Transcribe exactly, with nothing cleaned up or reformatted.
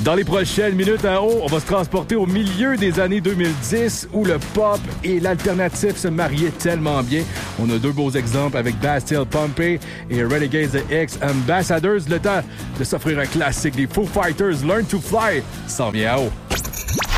Dans les prochaines minutes à haut, on va se transporter au milieu des années deux mille dix où le pop et l'alternatif se mariaient tellement bien. On a deux beaux exemples avec Bastille Pompey et Renegades The X Ambassadors. Le temps de s'offrir un classique des Foo Fighters, Learn to Fly, s'en vient à haut.